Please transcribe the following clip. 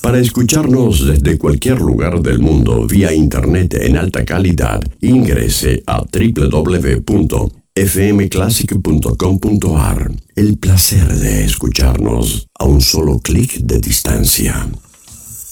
Para escucharnos desde cualquier lugar del mundo vía internet en alta calidad, ingrese a www.fmclassic.com.ar. El placer de escucharnos a un solo clic de distancia.